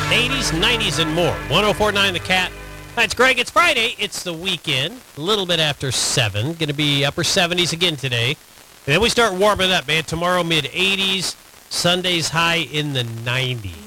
80s, 90s, and more. 104.9 The Cat. Hi, it's Greg. It's Friday. It's the weekend. A little bit after 7. Going to be upper 70s again today. And then we start warming up, man. Tomorrow, mid-80s. Sunday's high in the 90s.